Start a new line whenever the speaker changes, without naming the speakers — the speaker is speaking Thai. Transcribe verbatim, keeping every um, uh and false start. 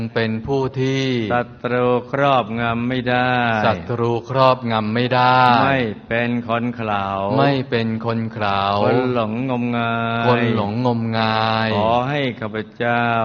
เป็นผู้ที่
ศัตรูครอบงำไม่ได้
ศัตรูครอบงำไม่ได้
ไม่เป็นคนเขลา
ไม่เป็นคนเขลา
คนหลงงมงาย
คนหลงงมงาย
ขอให้ข้าพเจ้า